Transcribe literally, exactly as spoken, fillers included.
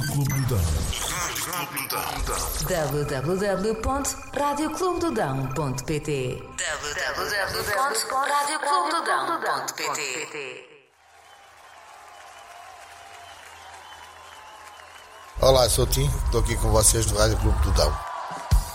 Rádio Clube do Dão. w w w ponto rádio clube do dão ponto p t w w w ponto rádio clube do dão ponto p t. Olá, sou o Tim, estou aqui com vocês do Rádio Clube do Dão.